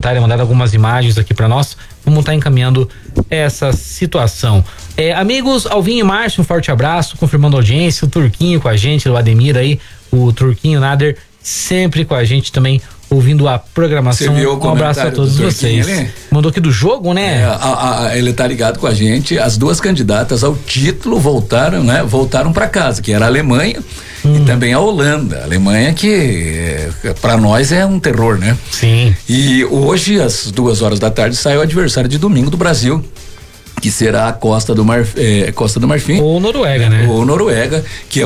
voluntária mandado algumas imagens aqui para nós. Vamos estar encaminhando essa situação. Amigos, Alvinho e Márcio, um forte abraço, confirmando a audiência, o Turquinho com a gente, o Ademir aí, o Turquinho Nader, sempre com a gente também, ouvindo a programação. Um abraço a todos vocês. Ali? Mandou aqui do jogo, né? Ele tá ligado com a gente. As duas candidatas ao título voltaram, né? Voltaram para casa, que era a Alemanha e também a Holanda. A Alemanha que para nós é um terror, né? Sim. E hoje, às 2h da tarde, sai o adversário de domingo do Brasil, que será a Costa do Marfim. Ou Noruega, né? Ou Noruega, que é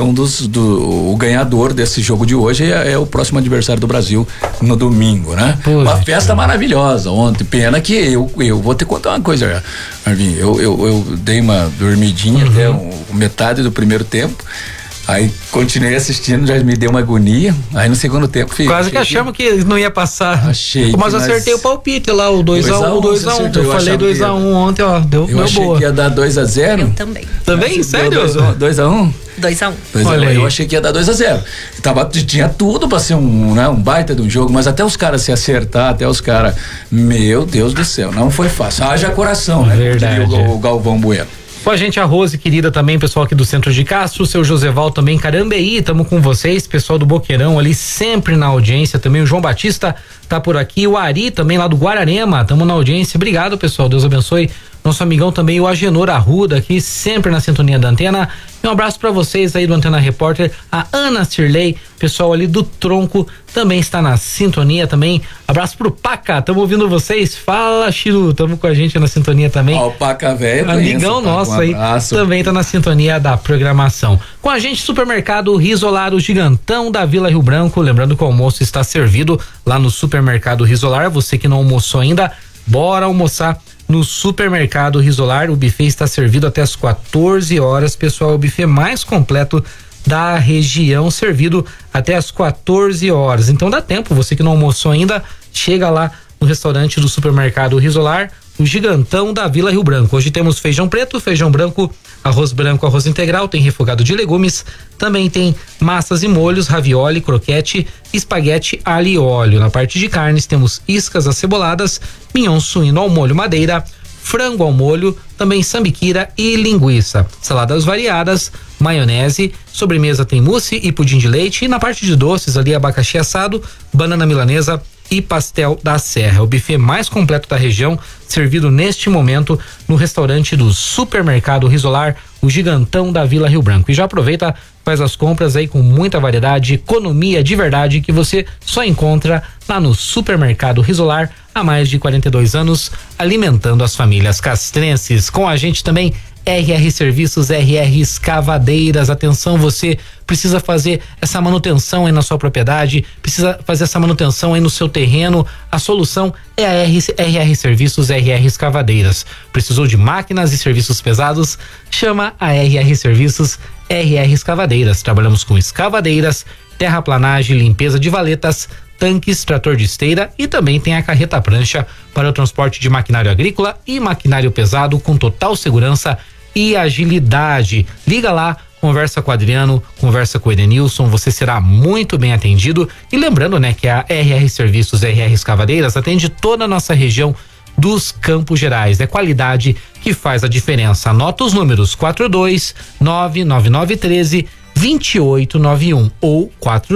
o ganhador desse jogo de hoje, é o próximo adversário do Brasil no domingo, né? Uma festa maravilhosa ontem. Pena que eu vou te contar uma coisa, Marvin. Eu dei uma dormidinha até metade do primeiro tempo. Aí continuei assistindo, já me deu uma agonia. Aí no segundo tempo quase que achamos que não ia passar. Mas acertei o palpite lá, o 2x1. Eu falei 2x1 ontem, ó. Deu boa. Eu achei que ia dar 2x0. Eu também. Também? Sério? 2x1? 2x1. Eu achei que ia dar 2x0. Tinha tudo pra ser um baita de um jogo, mas até os caras se acertar, até os caras. Meu Deus do céu, não foi fácil. Haja coração, né? Verdade. O Galvão Bueno. Com a gente a Rose, querida, também, pessoal aqui do Centro de Castro, o seu Joseval também, Carambeí, tamo com vocês, pessoal do Boqueirão ali, sempre na audiência também, o João Batista tá por aqui, o Ari também lá do Guararema, tamo na audiência, obrigado, pessoal, Deus abençoe. Nosso amigão também, o Agenor Arruda, aqui sempre na sintonia da Antena. E um abraço para vocês aí do Antena Repórter. A Ana Cirlei, pessoal ali do Tronco, também está na sintonia também. Abraço pro Paca, tamo ouvindo vocês. Fala, Chiru, tamo com a gente na sintonia também. O Paca velho, amigão nosso aí, também tá na sintonia da programação. Com a gente, Supermercado Risolar, o gigantão da Vila Rio Branco. Lembrando que o almoço está servido lá no Supermercado Risolar. Você que não almoçou ainda, bora almoçar no Supermercado Risolar. O buffet está servido até as 14 horas, pessoal. O buffet mais completo da região, servido até as 14 horas. Então dá tempo, você que não almoçou ainda, chega lá no restaurante do Supermercado Risolar, o gigantão da Vila Rio Branco. Hoje temos feijão preto, feijão branco, arroz branco, arroz integral, tem refogado de legumes, também tem massas e molhos, ravioli, croquete, espaguete, alho e óleo. Na parte de carnes temos iscas aceboladas, mignon suíno ao molho madeira, frango ao molho, também sambiquira e linguiça. Saladas variadas, maionese, sobremesa tem mousse e pudim de leite, e na parte de doces ali abacaxi assado, banana milanesa e pastel da Serra. O buffet mais completo da região, servido neste momento no restaurante do Supermercado Risolar, o gigantão da Vila Rio Branco. E já aproveita, faz as compras aí com muita variedade, economia de verdade que você só encontra lá no Supermercado Risolar há mais de 42 anos, alimentando as famílias castrenses. Com a gente também RR Serviços, RR Escavadeiras. Atenção, você precisa fazer essa manutenção aí na sua propriedade, precisa fazer essa manutenção aí no seu terreno. A solução é a RR Serviços, RR Escavadeiras. Precisou de máquinas e serviços pesados? Chama a RR Serviços, RR Escavadeiras. Trabalhamos com escavadeiras, terraplanagem, limpeza de valetas, tanques, trator de esteira, e também tem a carreta prancha para o transporte de maquinário agrícola e maquinário pesado com total segurança e agilidade. Liga lá, conversa com o Adriano, conversa com o Edenilson, você será muito bem atendido. E lembrando, né, que a RR Serviços, RR Escavadeiras atende toda a nossa região dos Campos Gerais. É qualidade que faz a diferença. Anota os números: 4299913 2891 ou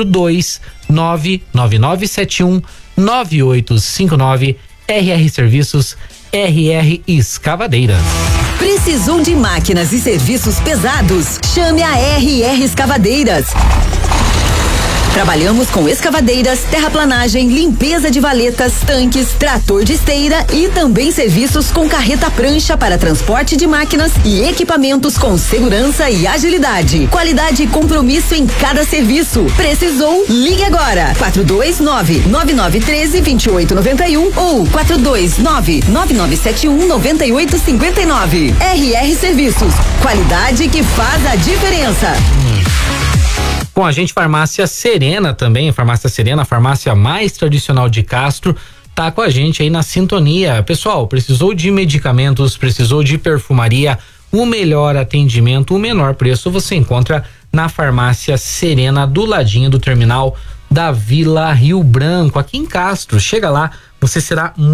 42999719859. RR Serviços, RR Escavadeiras. Precisou de máquinas e serviços pesados? Chame a RR Escavadeiras. Trabalhamos com escavadeiras, terraplanagem, limpeza de valetas, tanques, trator de esteira e também serviços com carreta prancha para transporte de máquinas e equipamentos com segurança e agilidade. Qualidade e compromisso em cada serviço. Precisou? Ligue agora. 42999132891 ou 42999719859. RR Serviços. Qualidade que faz a diferença. Com a gente, Farmácia Serena também, Farmácia Serena, a farmácia mais tradicional de Castro, tá com a gente aí na sintonia. Pessoal, precisou de medicamentos, precisou de perfumaria, o melhor atendimento, o menor preço você encontra na Farmácia Serena, do ladinho do terminal da Vila Rio Branco, aqui em Castro. Chega lá, você será